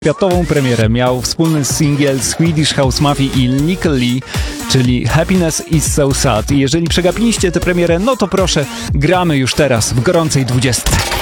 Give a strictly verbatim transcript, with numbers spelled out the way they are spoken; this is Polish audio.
Światową premierę miał wspólny singiel Swedish House Mafia i Nickel Lee, czyli Happiness is so sad. I jeżeli przegapiliście tę premierę, no to proszę, gramy już teraz w gorącej dwudziestce.